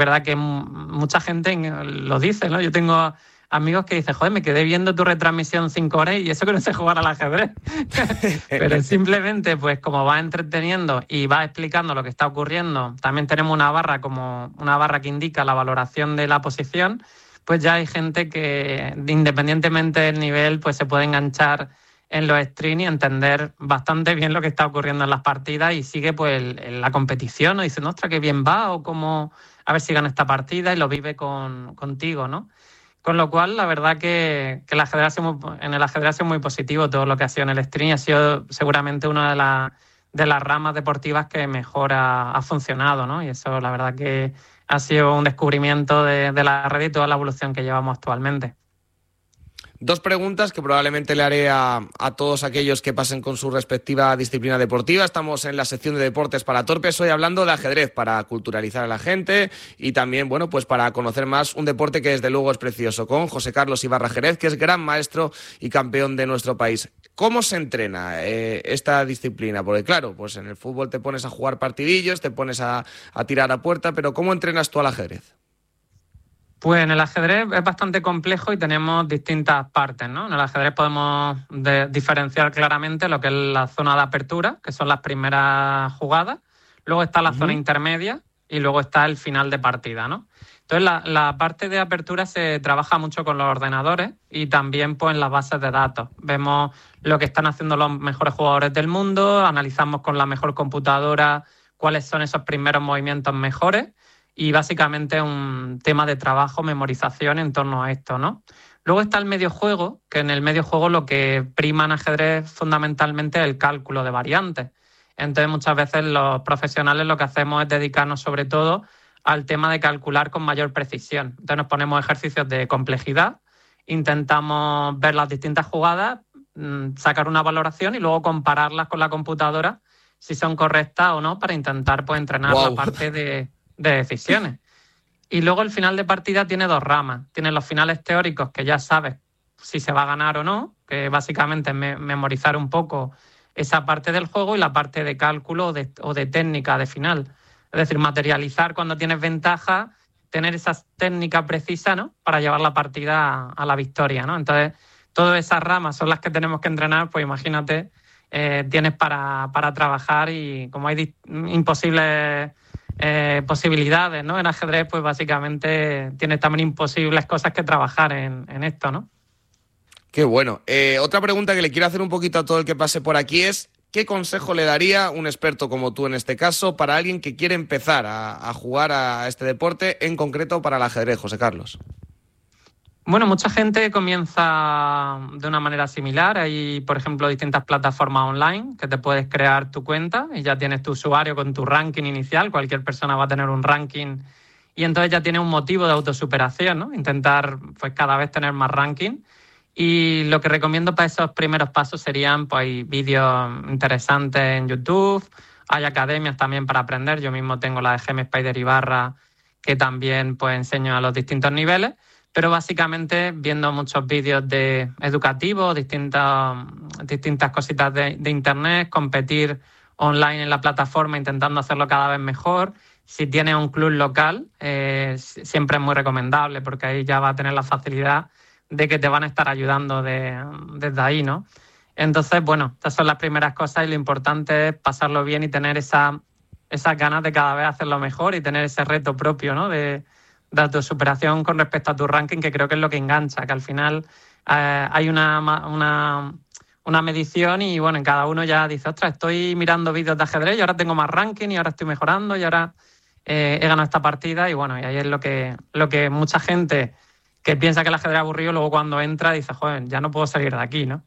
verdad que mucha gente lo dice, ¿no? Yo tengo amigos que dicen, joder, me quedé viendo tu retransmisión 5 horas y eso que no sé jugar al ajedrez. Pero simplemente, pues como va entreteniendo y va explicando lo que está ocurriendo, también tenemos una barra que indica la valoración de la posición, pues ya hay gente que, independientemente del nivel, pues se puede enganchar en los streams y entender bastante bien lo que está ocurriendo en las partidas y sigue pues la competición, ¿no? Dicen, ostras, qué bien va, o cómo, a ver si gana esta partida, y lo vive contigo, ¿no? Con lo cual, la verdad que en el ajedrez ha sido muy positivo todo lo que ha sido en el stream, y ha sido seguramente una de las ramas deportivas que mejor ha funcionado, ¿no? Y eso, la verdad que ha sido un descubrimiento de la red y toda la evolución que llevamos actualmente. 2 preguntas que probablemente le haré a todos aquellos que pasen con su respectiva disciplina deportiva. Estamos en la sección de deportes para torpes, hoy hablando de ajedrez, para culturalizar a la gente y también, bueno, pues para conocer más un deporte que desde luego es precioso, con José Carlos Ibarra Jerez, que es gran maestro y campeón de nuestro país. ¿Cómo se entrena esta disciplina? Porque claro, pues en el fútbol te pones a jugar partidillos, te pones a tirar a puerta, pero ¿cómo entrenas tú al ajedrez? Pues en el ajedrez es bastante complejo y tenemos distintas partes, ¿no? En el ajedrez podemos diferenciar claramente lo que es la zona de apertura, que son las primeras jugadas, luego está la zona intermedia y luego está el final de partida, ¿no? Entonces la parte de apertura se trabaja mucho con los ordenadores y también pues en las bases de datos. Vemos lo que están haciendo los mejores jugadores del mundo, analizamos con la mejor computadora cuáles son esos primeros movimientos mejores, y básicamente un tema de trabajo, memorización en torno a esto, ¿no? Luego está el mediojuego, que en el mediojuego lo que prima en ajedrez fundamentalmente es el cálculo de variantes. Entonces muchas veces los profesionales lo que hacemos es dedicarnos sobre todo al tema de calcular con mayor precisión. Entonces nos ponemos ejercicios de complejidad, intentamos ver las distintas jugadas, sacar una valoración y luego compararlas con la computadora si son correctas o no, para intentar pues entrenar la parte de decisiones. Y luego el final de partida tiene 2 ramas. Tiene los finales teóricos, que ya sabes si se va a ganar o no, que básicamente es memorizar un poco esa parte del juego, y la parte de cálculo o de técnica de final. Es decir, materializar cuando tienes ventaja, tener esas técnicas precisas, ¿no?, para llevar la partida a la victoria, ¿no? Entonces, todas esas ramas son las que tenemos que entrenar, pues imagínate, tienes para trabajar, y como hay imposibles posibilidades, ¿no?, en ajedrez, pues básicamente tienes también imposibles cosas que trabajar en esto, ¿no? Qué bueno. Otra pregunta que le quiero hacer un poquito a todo el que pase por aquí es: ¿qué consejo le daría un experto como tú en este caso para alguien que quiere empezar a jugar a este deporte, en concreto para el ajedrez, José Carlos? Bueno, mucha gente comienza de una manera similar. Hay, por ejemplo, distintas plataformas online que te puedes crear tu cuenta y ya tienes tu usuario con tu ranking inicial. Cualquier persona va a tener un ranking y entonces ya tiene un motivo de autosuperación, ¿no? Intentar pues cada vez tener más ranking. Y lo que recomiendo para esos primeros pasos serían pues hay vídeos interesantes en YouTube, hay academias también para aprender. Yo mismo tengo la de Gem Spider Ibarra, que también pues enseño a los distintos niveles. Pero básicamente viendo muchos vídeos educativos, distintas cositas de internet, competir online en la plataforma intentando hacerlo cada vez mejor. Si tienes un club local, siempre es muy recomendable, porque ahí ya va a tener la facilidad de que te van a estar ayudando desde ahí, ¿no? Entonces, bueno, estas son las primeras cosas, y lo importante es pasarlo bien y tener esas ganas de cada vez hacerlo mejor y tener ese reto propio, ¿no?, de autosuperación con respecto a tu ranking, que creo que es lo que engancha, que al final hay una medición y bueno, en cada uno ya dice, ostras, estoy mirando vídeos de ajedrez y ahora tengo más ranking y ahora estoy mejorando y ahora he ganado esta partida, y bueno, y ahí es lo que mucha gente que piensa que el ajedrez es aburrido, luego cuando entra dice, joder, ya no puedo salir de aquí, ¿no?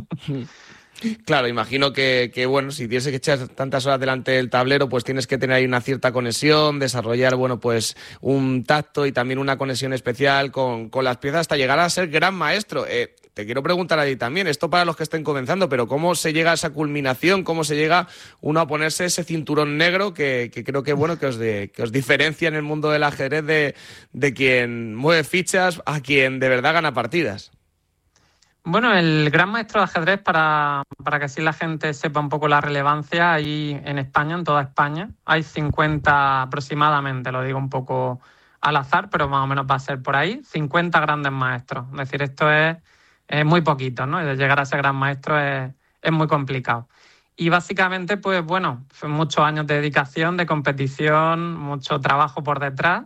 Claro, imagino que bueno, si tienes que echar tantas horas delante del tablero, pues tienes que tener ahí una cierta conexión, desarrollar, bueno, pues un tacto y también una conexión especial con las piezas hasta llegar a ser gran maestro. Te quiero preguntar a ti también, esto para los que estén comenzando, pero ¿cómo se llega a esa culminación? ¿Cómo se llega uno a ponerse ese cinturón negro que creo que bueno que os diferencia en el mundo del ajedrez de quien mueve fichas a quien de verdad gana partidas? Bueno, el gran maestro de ajedrez, para que así la gente sepa un poco la relevancia, ahí en España, en toda España, hay 50 aproximadamente, lo digo un poco al azar, pero más o menos va a ser por ahí, 50 grandes maestros. Es decir, esto es muy poquito, ¿no? Y de llegar a ser gran maestro es muy complicado. Y básicamente, pues bueno, muchos años de dedicación, de competición, mucho trabajo por detrás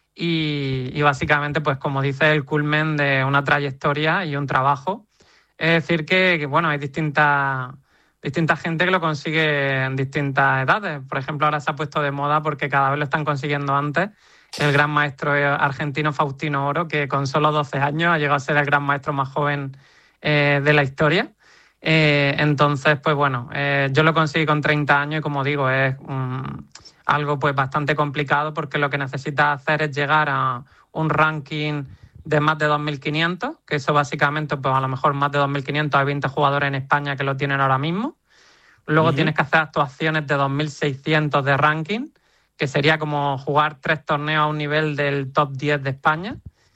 y básicamente, pues como dice, el culmen de una trayectoria y un trabajo. Es decir, que bueno, hay distinta gente que lo consigue en distintas edades. Por ejemplo, ahora se ha puesto de moda porque cada vez lo están consiguiendo antes. El gran maestro argentino Faustino Oro, que con solo 12 años ha llegado a ser el gran maestro más joven de la historia. Entonces, pues bueno, yo lo conseguí con 30 años y como digo, es algo pues bastante complicado porque lo que necesitas hacer es llegar a un ranking de más de 2.500, que eso básicamente, pues a lo mejor más de 2.500, hay 20 jugadores en España que lo tienen ahora mismo. Luego tienes que hacer actuaciones de 2.600 de ranking, que sería como jugar 3 torneos a un nivel del top 10 de España.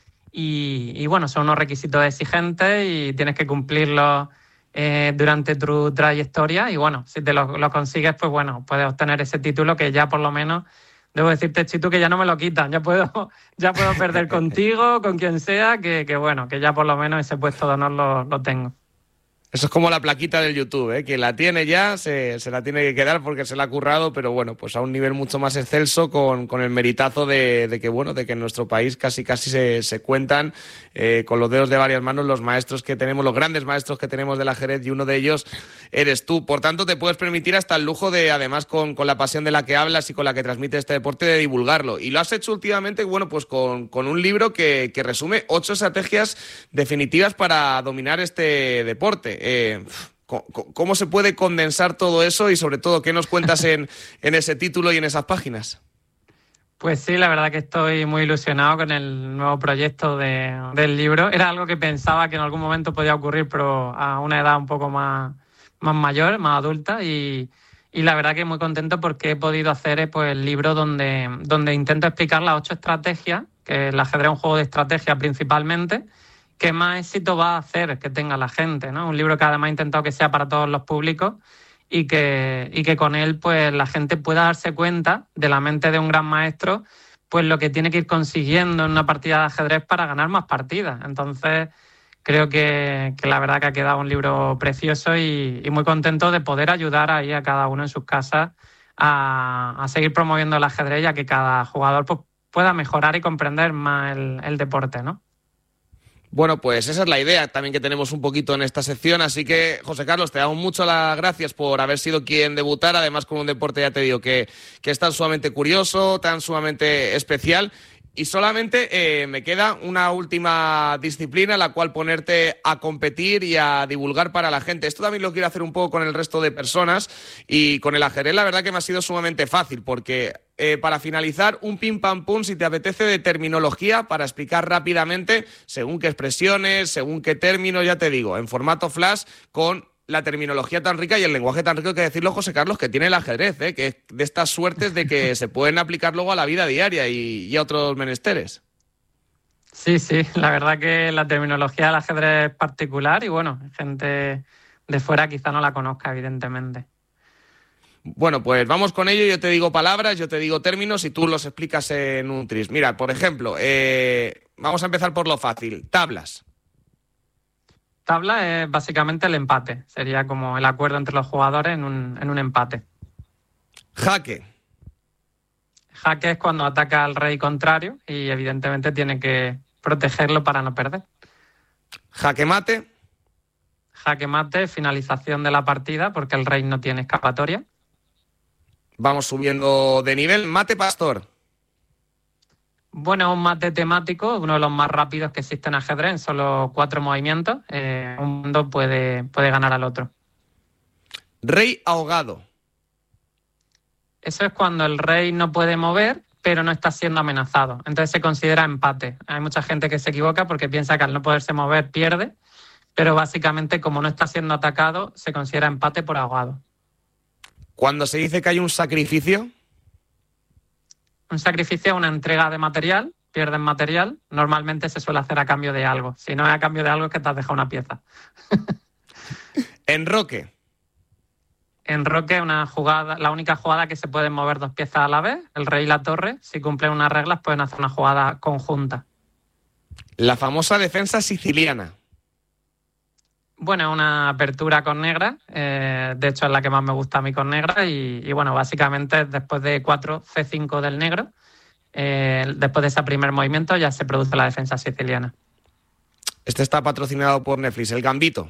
Y bueno, son unos requisitos exigentes y tienes que cumplirlos durante tu trayectoria. Y bueno, si te lo consigues, pues bueno, puedes obtener ese título que ya por lo menos, debo decirte, Chitu, que ya no me lo quitan. Ya puedo perder contigo, con quien sea, que bueno, que ya por lo menos ese puesto de honor lo tengo. Eso es como la plaquita del YouTube, ¿eh? Quien la tiene ya se la tiene que quedar porque se la ha currado, pero bueno, pues a un nivel mucho más excelso con el meritazo de que en nuestro país casi se cuentan con los dedos de varias manos los maestros que tenemos, los grandes maestros que tenemos del ajedrez y uno de ellos eres tú. Por tanto, te puedes permitir hasta el lujo de, además con la pasión de la que hablas y con la que transmite este deporte, de divulgarlo. Y lo has hecho últimamente, bueno, pues con un libro que resume 8 estrategias definitivas para dominar este deporte. ¿Cómo se puede condensar todo eso y sobre todo qué nos cuentas en ese título y en esas páginas? Pues sí, la verdad que estoy muy ilusionado con el nuevo proyecto del libro. Era algo que pensaba que en algún momento podía ocurrir, pero a una edad un poco más mayor, más adulta, y la verdad que muy contento porque he podido hacer pues, el libro donde intento explicar las 8 estrategias, que el ajedrez es un juego de estrategia principalmente, que más éxito va a hacer que tenga la gente, ¿no? Un libro que además he intentado que sea para todos los públicos y que con él pues la gente pueda darse cuenta de la mente de un gran maestro, pues lo que tiene que ir consiguiendo en una partida de ajedrez para ganar más partidas. Entonces creo que la verdad que ha quedado un libro precioso y muy contento de poder ayudar ahí a cada uno en sus casas a seguir promoviendo el ajedrez y a que cada jugador pues, pueda mejorar y comprender más el deporte, ¿no? Bueno, pues esa es la idea también que tenemos un poquito en esta sección, así que, José Carlos, te damos muchas las gracias por haber sido quien debutara, además con un deporte, ya te digo, que es tan sumamente curioso, tan sumamente especial. Y solamente me queda una última disciplina en la cual ponerte a competir y a divulgar para la gente. Esto también lo quiero hacer un poco con el resto de personas y con el ajedrez la verdad que me ha sido sumamente fácil porque para finalizar un pim pam pum si te apetece de terminología para explicar rápidamente según qué expresiones, según qué términos, ya te digo, en formato flash con la terminología tan rica y el lenguaje tan rico que decirlo, José Carlos, que tiene el ajedrez, que es de estas suertes de que se pueden aplicar luego a la vida diaria y a otros menesteres. Sí, la verdad que la terminología del ajedrez es particular y bueno, gente de fuera quizá no la conozca, evidentemente. Bueno, pues vamos con ello. Yo te digo palabras, yo te digo términos y tú los explicas en un tris. Mira, por ejemplo, vamos a empezar por lo fácil. Tablas. Tabla es básicamente el empate. Sería como el acuerdo entre los jugadores en un empate. Jaque. Jaque es cuando ataca al rey contrario y evidentemente tiene que protegerlo para no perder. Jaque mate. Jaque mate, finalización de la partida porque el rey no tiene escapatoria. Vamos subiendo de nivel. Mate pastor. Bueno, un mate temático, uno de los más rápidos que existen en ajedrez, en solo 4 movimientos. Un mundo puede ganar al otro. Rey ahogado. Eso es cuando el rey no puede mover, pero no está siendo amenazado. Entonces se considera empate. Hay mucha gente que se equivoca porque piensa que al no poderse mover pierde, pero básicamente como no está siendo atacado, se considera empate por ahogado. Cuando se dice que hay un sacrificio. Un sacrificio es una entrega de material, pierden material, normalmente se suele hacer a cambio de algo. Si no es a cambio de algo es que te has dejado una pieza. Enroque. Enroque es la única jugada que se pueden mover 2 piezas a la vez. El rey y la torre, si cumplen unas reglas, pueden hacer una jugada conjunta. La famosa defensa siciliana. Bueno, es una apertura con negra. De hecho, es la que más me gusta a mí con negra. Y bueno, básicamente después de 4 C5 del negro, después de ese primer movimiento ya se produce la defensa siciliana. Este está patrocinado por Netflix, el Gambito.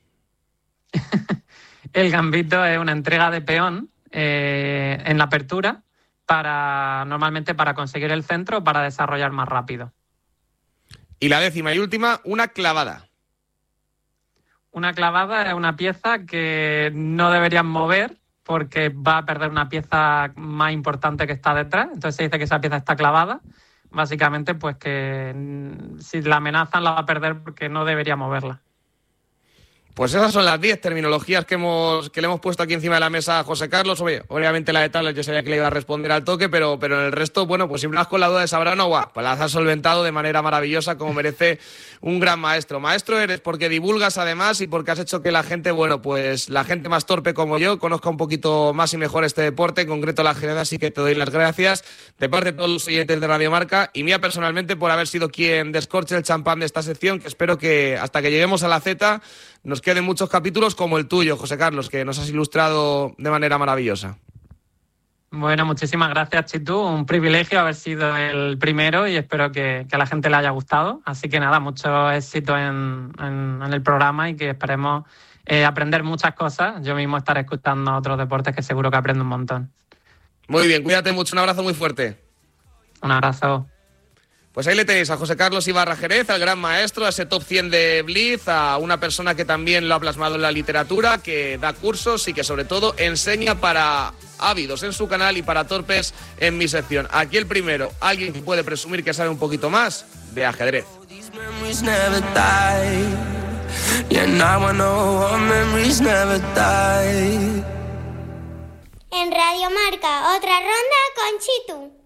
El gambito es una entrega de peón en la apertura normalmente para conseguir el centro o para desarrollar más rápido. Y la 10ª y última, una clavada. Una clavada es una pieza que no deberían mover porque va a perder una pieza más importante que está detrás. Entonces se dice que esa pieza está clavada. Básicamente, pues que si la amenazan la va a perder porque no debería moverla. Pues esas son las 10 terminologías que le hemos puesto aquí encima de la mesa a José Carlos. Obviamente la de tablas yo sabía que le iba a responder al toque, pero en el resto, bueno, pues si me vas con la duda de Sabrano, pues las has solventado de manera maravillosa, como merece un gran maestro. Maestro eres porque divulgas además y porque has hecho que la gente, bueno, pues la gente más torpe como yo conozca un poquito más y mejor este deporte, en concreto la ajedrez, así que te doy las gracias de parte de todos los oyentes de Radio Marca y mía personalmente por haber sido quien descorche el champán de esta sección, que espero que hasta que lleguemos a la Z nos queden muchos capítulos como el tuyo, José Carlos, que nos has ilustrado de manera maravillosa. Bueno, muchísimas gracias, Chitu. Un privilegio haber sido el primero y espero que a la gente le haya gustado. Así que nada, mucho éxito en el programa y que esperemos aprender muchas cosas. Yo mismo estaré escuchando otros deportes que seguro que aprendo un montón. Muy bien, cuídate mucho. Un abrazo muy fuerte. Un abrazo. Pues ahí le tenéis a José Carlos Ibarra Jerez, al gran maestro, a ese top 100 de Blitz, a una persona que también lo ha plasmado en la literatura, que da cursos y que sobre todo enseña para ávidos en su canal y para torpes en mi sección. Aquí el primero, alguien que puede presumir que sabe un poquito más de ajedrez. En Radio Marca, otra ronda con Chitu.